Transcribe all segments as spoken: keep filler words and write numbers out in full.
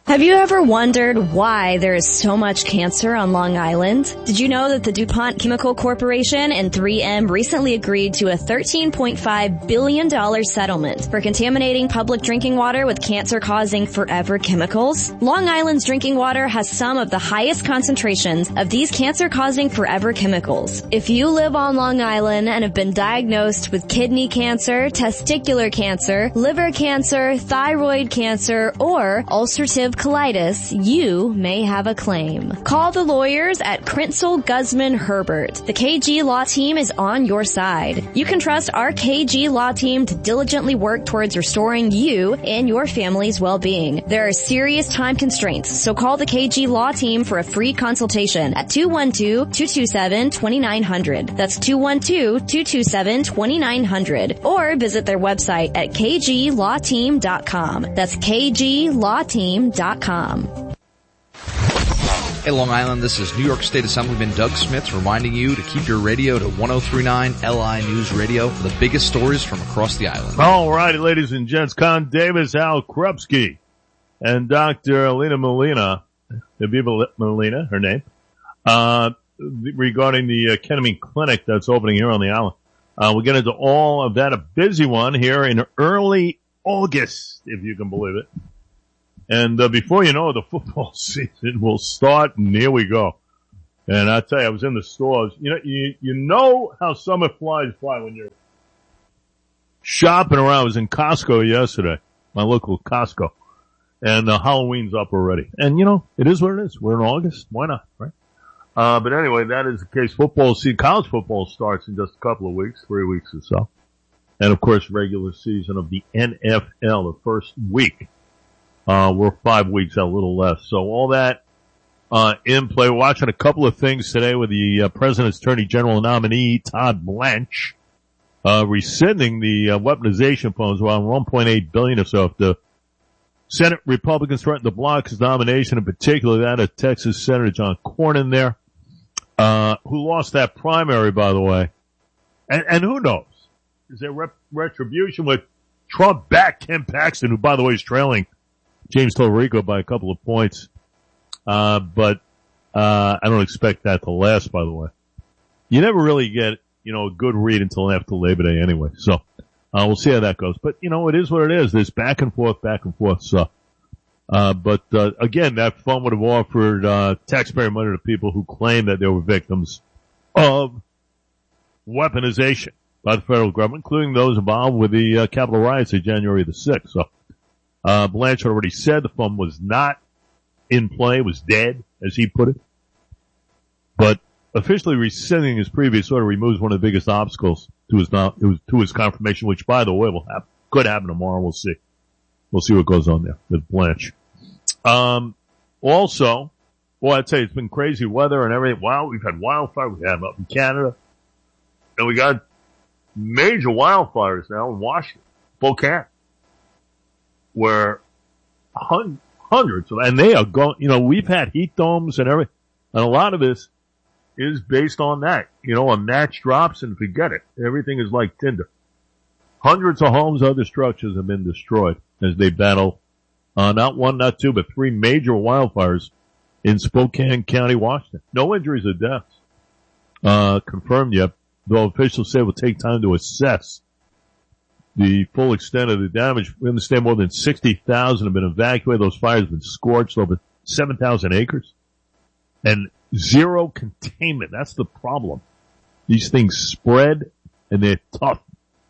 Have you ever wondered why there is so much cancer on Long Island? Did you know that the DuPont Chemical Corporation and three M recently agreed to a thirteen point five billion dollars settlement for contaminating public drinking water with cancer-causing forever chemicals? Long Island's drinking water has some of the highest concentrations of these cancer-causing forever chemicals. If you live on Long Island and have been diagnosed with kidney cancer, testicular cancer, liver cancer, thyroid cancer, or ulcerative colitis, you may have a claim. Call the lawyers at Krinsel Guzman Herbert. The K G Law Team is on your side. You can trust our K G Law Team to diligently work towards restoring you and your family's well-being. There are serious time constraints, so call the K G Law Team for a free consultation at two one two, two two seven, two nine zero zero. That's two one two, two two seven, two nine zero zero. Or visit their website at k g law team dot com. That's k g law team dot com. Hey, Long Island, this is New York State Assemblyman Doug Smith reminding you to keep your radio to one oh three point nine L I News Radio for the biggest stories from across the island. All righty, ladies and gents, Con Davis, Al Krupski, and Doctor Alina Molina, Viva Molina, her name, uh, regarding the uh, ketamine clinic that's opening here on the island. Uh, we'll get into all of that, a busy one here in early August, if you can believe it. And uh, before you know it, the football season will start, and here we go. And I tell you, I was in the stores. You know, you, you know how summer flies by when you're shopping around. I was in Costco yesterday, my local Costco, and uh, Halloween's up already. And, you know, it is what it is. We're in August. Why not, right? Uh, but anyway, that is the case. Football, see, college football starts in just a couple of weeks, three weeks or so. And, of course, regular season of the N F L, the first week. Uh, we're five weeks out, a little less. So all that, uh, in play. We're watching a couple of things today with the uh, President's Attorney General nominee, Todd Blanche, uh, rescinding the uh, weaponization funds around one point eight billion dollars or so. If the Senate Republicans threaten to block his nomination, in particular that of Texas Senator John Cornyn there, uh, who lost that primary, by the way. And, and who knows? Is there rep- retribution with Trump back Ken Paxton, who, by the way, is trailing James Tallarico by a couple of points. Uh, but, uh, I don't expect that to last, by the way. You never really get, you know, a good read until after Labor Day anyway. So, uh, we'll see how that goes. But, you know, it is what it is. There's back and forth, back and forth. So, uh, but, uh, again, that fund would have offered, uh, taxpayer money to people who claim that they were victims of weaponization by the federal government, including those involved with the, uh, Capitol riots of January the sixth. So, Uh, Blanche already said the fund was not in play, was dead, as he put it. But officially rescinding his previous order removes one of the biggest obstacles to his, not, to his confirmation, which, by the way, will happen, could happen tomorrow. We'll see. We'll see what goes on there with Blanche. Um, also, well, I'd say it's been crazy weather and everything. Wow, we've had wildfire. We have up in Canada. And we got major wildfires now in Washington, Spokane, where hun- hundreds of, and they are going, you know, we've had heat domes and everything, and a lot of this is based on that. You know, a match drops and forget it. Everything is like tinder. Hundreds of homes, other structures have been destroyed as they battle, uh, not one, not two, but three major wildfires in Spokane County, Washington. No injuries or deaths, uh, confirmed yet, though officials say it will take time to assess the full extent of the damage. We understand more than sixty thousand have been evacuated. Those fires have been scorched over seven thousand acres. And zero containment. That's the problem. These things spread and they're tough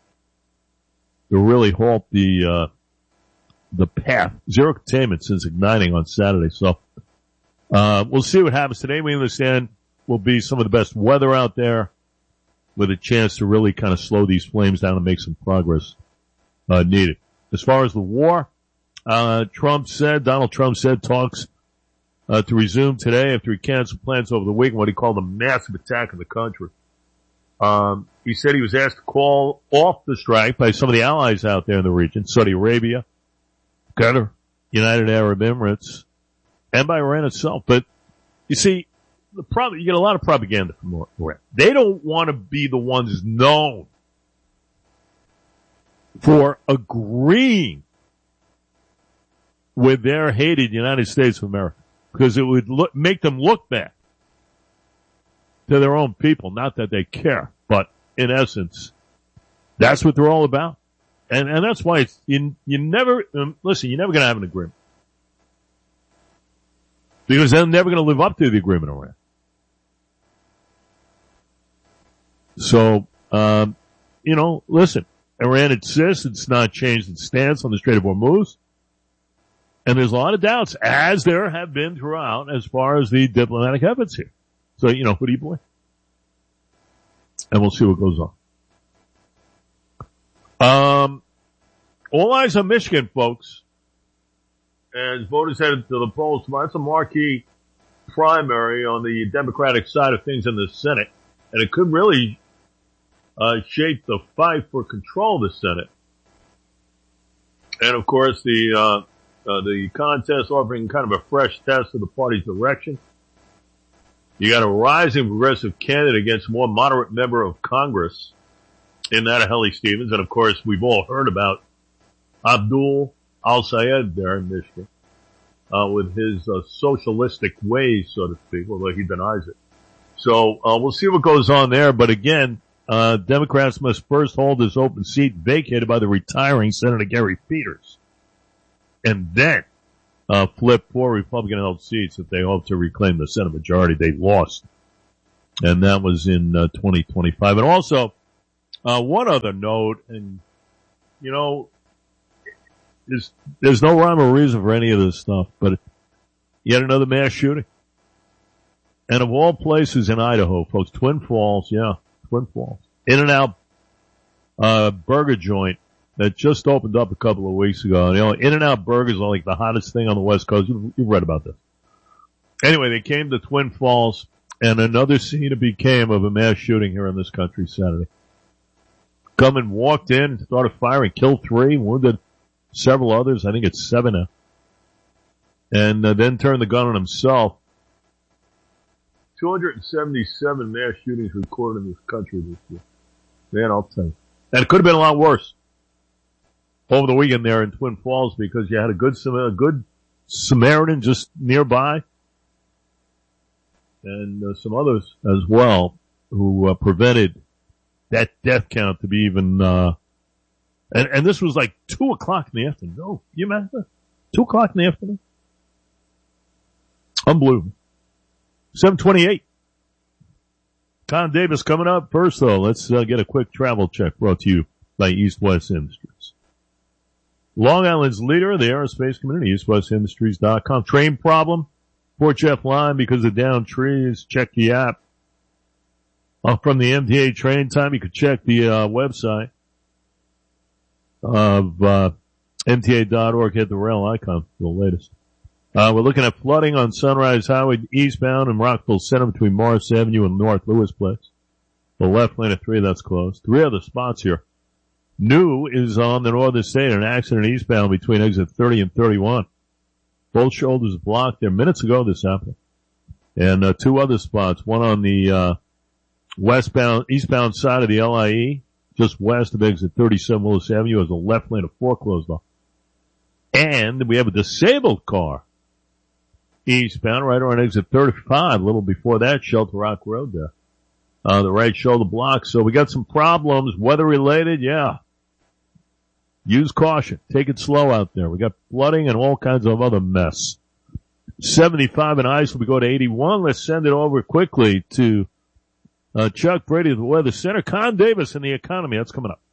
to really halt the, uh, the path. Zero containment since igniting on Saturday. So, uh, we'll see what happens today. We understand will be some of the best weather out there, with a chance to really kind of slow these flames down and make some progress uh, needed. As far as the war, uh, Trump said, Donald Trump said talks uh, to resume today after he canceled plans over the weekend, what he called a massive attack on the country. Um, he said he was asked to call off the strike by some of the allies out there in the region, Saudi Arabia, Qatar, United Arab Emirates, and by Iran itself. But you see, the problem, you get a lot of propaganda from Iran. They don't want to be the ones known for agreeing with their hated United States of America, because it would look, make them look bad to their own people. Not that they care, but in essence, that's what they're all about. And, and that's why it's, you, you never, um, listen, you're never going to have an agreement. Because they're never going to live up to the agreement around. So, um, you know, listen, Iran insists it's not changed its stance on the Strait of Hormuz. And there's a lot of doubts, as there have been throughout, as far as the diplomatic efforts here. So, you know, who do you believe? And we'll see what goes on. Um, all eyes on Michigan, folks. As voters headed to the polls tomorrow, it's a marquee primary on the Democratic side of things in the Senate. And it could really uh shape the fight for control of the Senate. And of course, the uh, uh the contest offering kind of a fresh test of the party's direction. You got a rising progressive candidate against a more moderate member of Congress in that of Helly Stevens. And of course, we've all heard about Abdul Al-Sayed there in Michigan, uh, with his uh, socialistic ways, so to speak, although he denies it. So, uh, we'll see what goes on there. But again, uh, Democrats must first hold this open seat vacated by the retiring Senator Gary Peters. And then, uh, flip four Republican-held seats if they hope to reclaim the Senate majority they lost. And that was in, uh, twenty twenty-five. And also, uh, one other note, and, you know, there's, there's no rhyme or reason for any of this stuff, but yet another mass shooting. And of all places in Idaho, folks, Twin Falls, yeah, Twin Falls. In-N-Out, uh, burger joint that just opened up a couple of weeks ago. You know, In-N-Out burgers are like the hottest thing on the West Coast. You've, you've read about this. Anyway, they came to Twin Falls, and another scene it became of a mass shooting here in this country Saturday. Come and walked in, started firing, killed three, wounded several others. I think it's seven now. And uh, then turned the gun on himself. two hundred seventy-seven mass shootings recorded in this country this year. Man, I'll tell you. And it could have been a lot worse over the weekend there in Twin Falls, because you had a good, a good Samaritan just nearby, and uh, some others as well who uh, prevented that death count to be even. Uh, and and this was like two o'clock in the afternoon. Oh, you imagine that? Two o'clock in the afternoon. Unbelievable. seven twenty-eight. Con Davis coming up. First, though, let's uh, get a quick travel check brought to you by East West Industries. Long Island's leader of the aerospace community, east west industries dot com. Train problem? Port Jeff Line because of downed trees. Check the app. Uh, from the M T A train time, you could check the uh, website of uh, M T A dot org. Hit the rail icon for the latest. Uh, we're looking at flooding on Sunrise Highway eastbound in Rockville Center between Morris Avenue and North Lewis Place. The left lane of three, that's closed. Three other spots here. New is on the northern state, an accident eastbound between exit thirty and thirty-one. Both shoulders blocked there minutes ago this happened. And, uh, two other spots, one on the, uh, westbound, eastbound side of the L I E, just west of exit thirty-seven Willis Avenue, as a left lane of four closed off. And we have a disabled car eastbound right around exit thirty-five, a little before that, Shelter Rock Road there. Uh, the right shoulder block. So we got some problems, weather related, yeah. Use caution. Take it slow out there. We got flooding and all kinds of other mess. seventy-five in Islip. We go to eighty-one. Let's send it over quickly to uh, Chuck Brady of the Weather Center. Con Davis in the economy. That's coming up.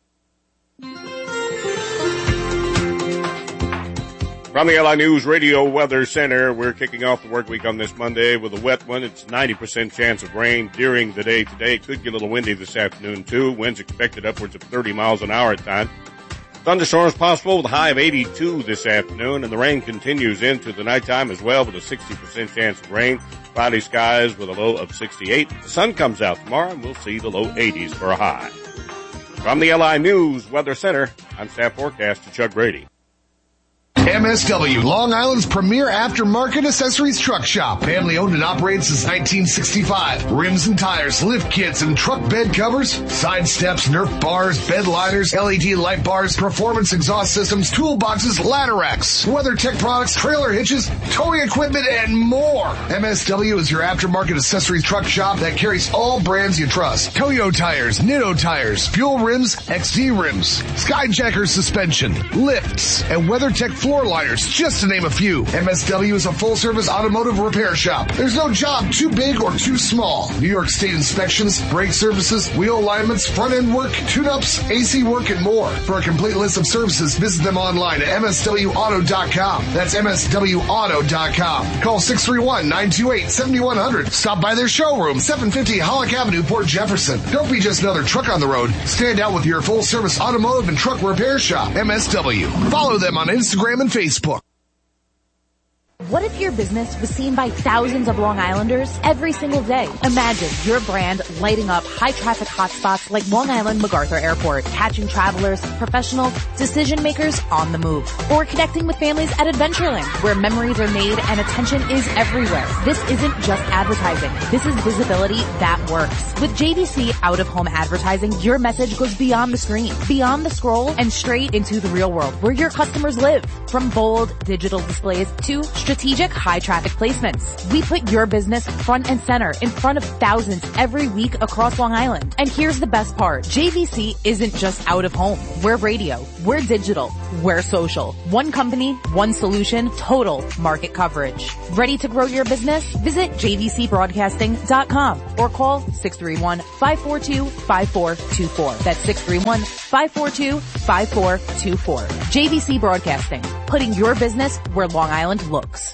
From the L I News Radio Weather Center, we're kicking off the work week on this Monday with a wet one. It's ninety percent chance of rain during the day today. It could get a little windy this afternoon too. Winds expected upwards of thirty miles an hour at times. Thunderstorms possible with a high of eighty-two this afternoon, and the rain continues into the nighttime as well with a sixty percent chance of rain. Cloudy skies with a low of sixty-eight. The sun comes out tomorrow and we'll see the low eighties for a high. From the L I News Weather Center, I'm staff forecaster Chuck Brady. M S W, Long Island's premier aftermarket accessories truck shop. Family owned and operated since nineteen sixty-five. Rims and tires, lift kits and truck bed covers, side steps, Nerf bars, bed liners, L E D light bars, performance exhaust systems, toolboxes, ladder racks, WeatherTech products, trailer hitches, towing equipment, and more. M S W is your aftermarket accessories truck shop that carries all brands you trust. Toyo tires, Nitto tires, fuel rims, X D rims, Skyjacker suspension, lifts, and WeatherTech floor liners, just to name a few. M S W is a full-service automotive repair shop. There's no job too big or too small. New York State inspections, brake services, wheel alignments, front-end work, tune-ups, A C work, and more. For a complete list of services, visit them online at M S W auto dot com. That's M S W auto dot com. Call six three one, nine two eight, seven one zero zero. Stop by their showroom, seven fifty Hollick Avenue, Port Jefferson. Don't be just another truck on the road. Stand out with your full-service automotive and truck repair shop, M S W. Follow them on Instagram and Facebook. What if your business was seen by thousands of Long Islanders every single day? Imagine your brand lighting up high-traffic hotspots like Long Island MacArthur Airport, catching travelers, professionals, decision makers on the move. Or connecting with families at Adventureland, where memories are made and attention is everywhere. This isn't just advertising. This is visibility that works. With J V C out-of-home advertising, your message goes beyond the screen, beyond the scroll, and straight into the real world, where your customers live. From bold digital displays to strategic high-traffic placements. We put your business front and center in front of thousands every week across Long Island. And here's the best part. J V C isn't just out of home. We're radio. We're digital. We're social. One company, one solution, total market coverage. Ready to grow your business? Visit J V C broadcasting dot com or call six three one, five four two, five four two four. That's six three one, five four two, five four two four. J V C Broadcasting, putting your business where Long Island looks.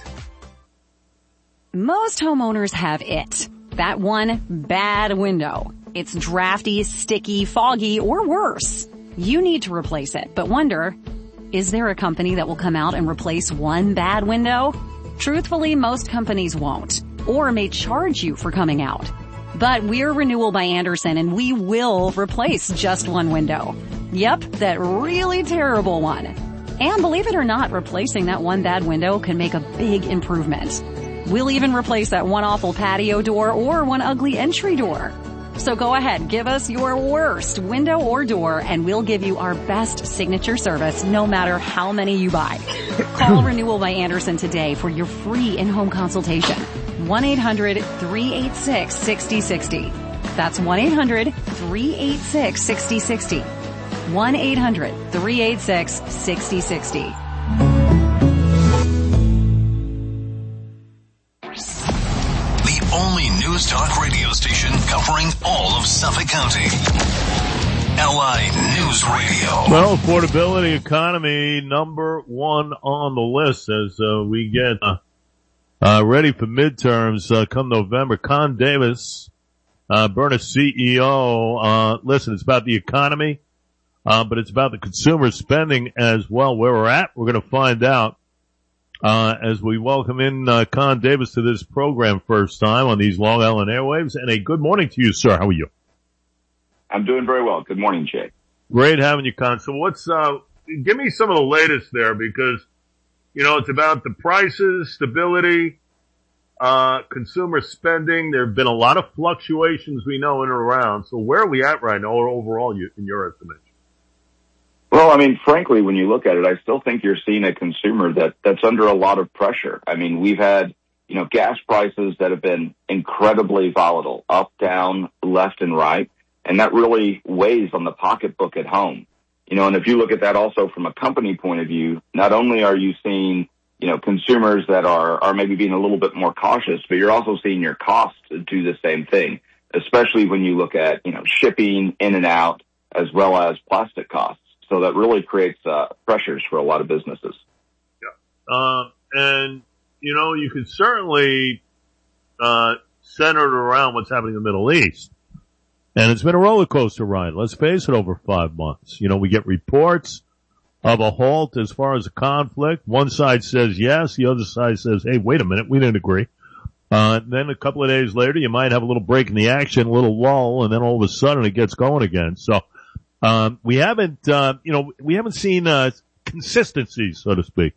Most homeowners have it. That one bad window. It's drafty, sticky, foggy, or worse. You need to replace it, but wonder, is there a company that will come out and replace one bad window? Truthfully, most companies won't, or may charge you for coming out. But we're Renewal by Andersen, and we will replace just one window. Yep, that really terrible one. And believe it or not, replacing that one bad window can make a big improvement. We'll even replace that one awful patio door or one ugly entry door. So go ahead, give us your worst window or door, and we'll give you our best signature service no matter how many you buy. Call Renewal by Andersen today for your free in-home consultation. one eight hundred, three eight six, six zero six zero. That's one eight hundred, three eight six, six zero six zero. one eight hundred, three eight six, six zero six zero. The only news talk radio station covering all of Suffolk County. L I News Radio. Well, affordability economy number one on the list as uh, we get uh, uh, ready for midterms uh, come November. Con Davis, uh, Burness C E O. Uh, listen, it's about the economy, uh, but it's about the consumer spending as well. Where we're at, we're going to find out uh, as we welcome in uh, Con Davis to this program first time on these Long Island airwaves. And a good morning to you, sir. How are you? I'm doing very well. Good morning, Jay. Great having you, Con. So what's, uh, give me some of the latest there because, you know, it's about the prices, stability, uh, consumer spending. There have been a lot of fluctuations we know in and around. So where are we at right now or overall you, in your estimation? Well, I mean, frankly, when you look at it, I still think you're seeing a consumer that, that's under a lot of pressure. I mean, we've had, you know, gas prices that have been incredibly volatile, up, down, left, and right. And that really weighs on the pocketbook at home. You know, and if you look at that also from a company point of view, not only are you seeing, you know, consumers that are, are maybe being a little bit more cautious, but you're also seeing your costs do the same thing, especially when you look at, you know, shipping in and out as well as plastic costs. So that really creates uh, pressures for a lot of businesses. Yeah. Um, and, you know, you could certainly uh, center it around what's happening in the Middle East. And it's been a roller coaster ride. Let's face it, over five months. You know, we get reports of a halt as far as the conflict. One side says yes, the other side says, hey, wait a minute, we didn't agree. Uh, then a couple of days later, you might have a little break in the action, a little lull, and then all of a sudden it gets going again. So, um, we haven't, uh, you know, we haven't seen, uh, consistency, so to speak,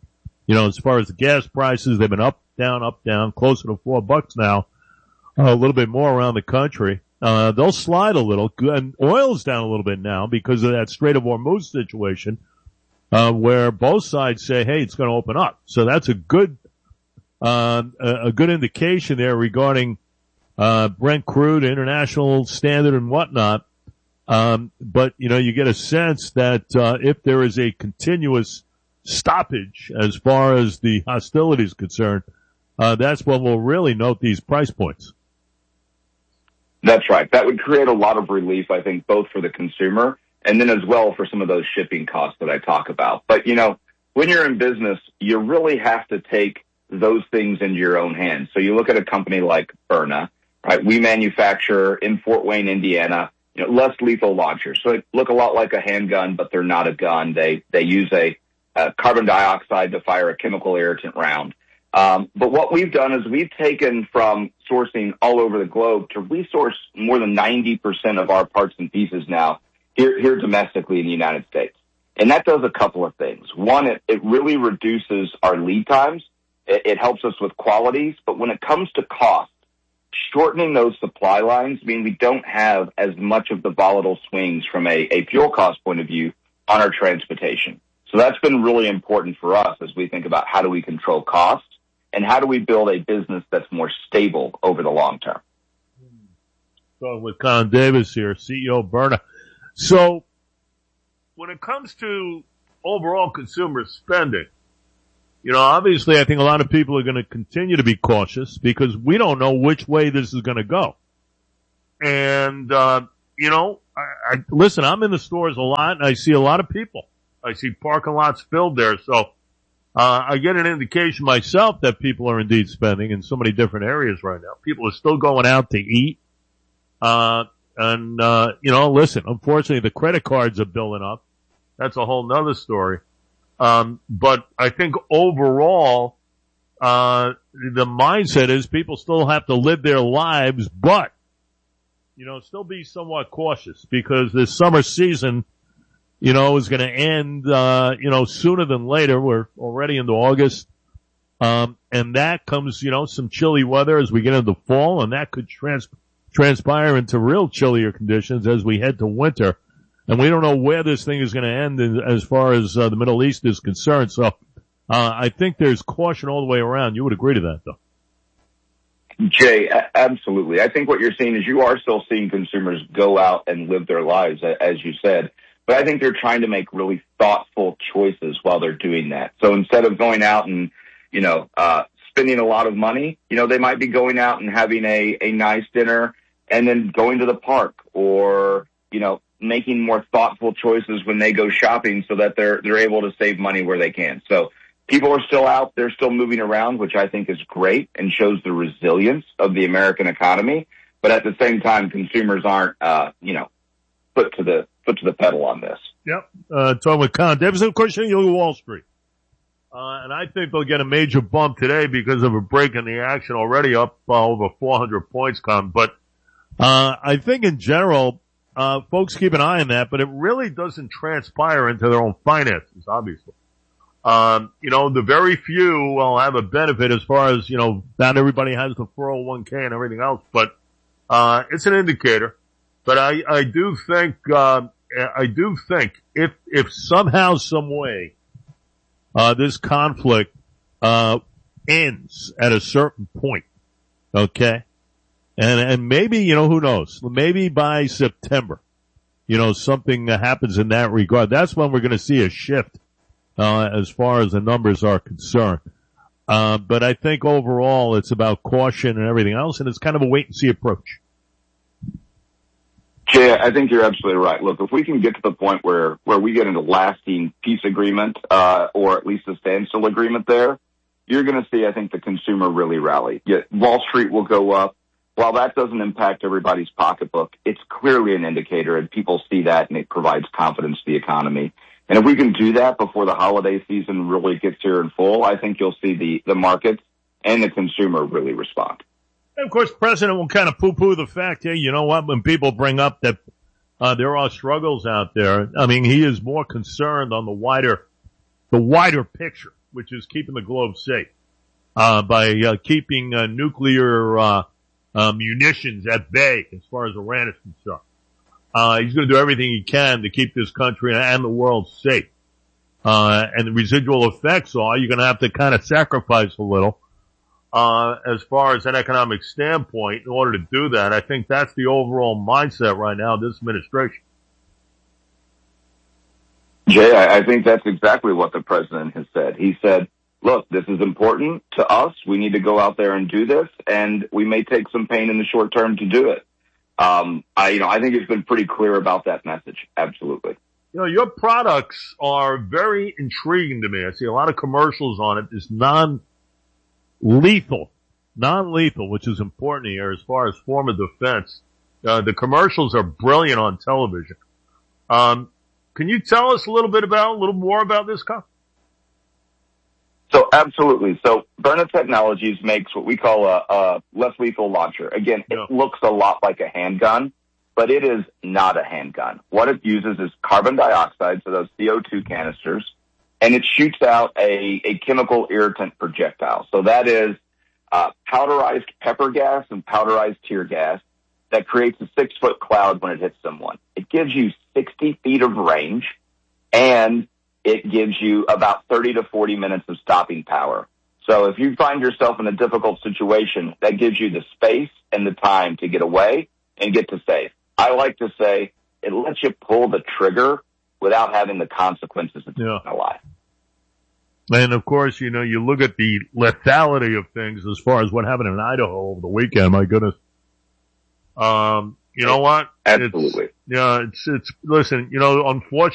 You know, as far as the gas prices, they've been up, down, up, down, closer to four bucks now, uh, a little bit more around the country. Uh, they'll slide a little, and oil's down a little bit now because of that Strait of Hormuz situation, uh, where both sides say, hey, it's going to open up. So that's a good, uh, a good indication there regarding, uh, Brent crude, international standard and whatnot. Um, but, you know, you get a sense that, uh, if there is a continuous stoppage as far as the hostility is concerned, uh, that's when we'll really note these price points. That's right. That would create a lot of relief, I think, both for the consumer and then as well for some of those shipping costs that I talk about. But, you know, when you're in business, you really have to take those things into your own hands. So you look at a company like Byrna, right? We manufacture in Fort Wayne, Indiana, you know, less lethal launchers. So they look a lot like a handgun, but they're not a gun. They, they use a, a carbon dioxide to fire a chemical irritant round. Um, but what we've done is we've taken from sourcing all over the globe to resource more than ninety percent of our parts and pieces now here, here domestically in the United States. And that does a couple of things. One, it, it really reduces our lead times. It, it helps us with qualities. But when it comes to cost, shortening those supply lines mean we don't have as much of the volatile swings from a, a fuel cost point of view on our transportation. So that's been really important for us as we think about how do we control costs. And how do we build a business that's more stable over the long term? So with Con Davis here, C E O of Byrna. So when it comes to overall consumer spending, you know, obviously I think a lot of people are going to continue to be cautious because we don't know which way this is going to go. And, uh, you know, I, I, listen, I'm in the stores a lot and I see a lot of people. I see parking lots filled there. So, Uh, I get an indication myself that people are indeed spending in so many different areas right now. People are still going out to eat. Uh, and, uh, you know, listen, unfortunately the credit cards are building up. That's a whole nother story. Um, but I think overall, uh, the mindset is people still have to live their lives, but, you know, still be somewhat cautious because this summer season, you know, is going to end, uh, you know, sooner than later. We're already into August. Um, and that comes, you know, some chilly weather as we get into fall, and that could trans- transpire into real chillier conditions as we head to winter. And we don't know where this thing is going to end in, as far as uh, the Middle East is concerned. So, uh, I think there's caution all the way around. You would agree to that, though? Jay, absolutely. I think what you're seeing is you are still seeing consumers go out and live their lives, as you said. But I think they're trying to make really thoughtful choices while they're doing that. So instead of going out and, you know, uh, spending a lot of money, you know, they might be going out and having a, a nice dinner and then going to the park or, you know, making more thoughtful choices when they go shopping so that they're, they're able to save money where they can. So people are still out. They're still moving around, which I think is great and shows the resilience of the American economy. But at the same time, consumers aren't, uh, you know, put to the, put to the pedal on this. Yep. Uh, talking with Con Davis, of course, you look at Wall Street. Uh, and I think they'll get a major bump today because of a break in the action already up uh, over four hundred points, Con. But, uh, I think in general, uh, folks keep an eye on that, but it really doesn't transpire into their own finances, obviously. Um, you know, the very few will have a benefit as far as, you know, not everybody has the four oh one k and everything else, but, uh, it's an indicator. But I, I do think, uh, I do think if, if somehow, some way, uh, this conflict, uh, ends at a certain point, okay? And, and maybe, you know, who knows? Maybe by September, you know, something happens in that regard. That's when we're going to see a shift, uh, as far as the numbers are concerned. Uh, but I think overall it's about caution and everything else, and it's kind of a wait and see approach. Jay, I think you're absolutely right. Look, if we can get to the point where, where we get into lasting peace agreement, uh, or at least a standstill agreement there, you're going to see, I think, the consumer really rally. Yet Wall Street will go up. While that doesn't impact everybody's pocketbook, it's clearly an indicator, and people see that, and it provides confidence to the economy. And if we can do that before the holiday season really gets here in full, I think you'll see the, the markets and the consumer really respond. And of course, the president will kind of poo-poo the fact, hey, you know what, when people bring up that uh, there are struggles out there, I mean, he is more concerned on the wider, the wider picture, which is keeping the globe safe, uh, by, uh, keeping, uh, nuclear, uh, uh, munitions at bay as far as Iran is concerned. Uh, he's going to do everything he can to keep this country and the world safe. Uh, and the residual effects are you're going to have to kind of sacrifice a little, uh, as far as an economic standpoint in order to do that. I think that's the overall mindset right now of this administration. Jay, I think that's exactly what the president has said. He said, look, this is important to us. We need to go out there and do this, and we may take some pain in the short term to do it. Um, I, you know, I think he's been pretty clear about that message. Absolutely. You know, your products are very intriguing to me. I see a lot of commercials on it. It's non-lethal, non-lethal, which is important here as far as form of defense. Uh, the commercials are brilliant on television. Um, can you tell us a little bit about, a little more about this, Kyle? So absolutely. So Byrna Technologies makes what we call a, a less lethal launcher. Again, it yeah. looks a lot like a handgun, but it is not a handgun. What it uses is carbon dioxide, so those C O two canisters, and it shoots out a, a chemical irritant projectile. So that is uh, powderized pepper gas and powderized tear gas that creates a six-foot cloud when it hits someone. It gives you sixty feet of range, and it gives you about thirty to forty minutes of stopping power. So if you find yourself in a difficult situation, that gives you the space and the time to get away and get to safe. I like to say it lets you pull the trigger without having the consequences of yeah. a life. And of course, you know, you look at the lethality of things as far as what happened in Idaho over the weekend. My goodness. Um, you know what? Absolutely. It's, yeah, it's, it's, listen, you know, unfortunately,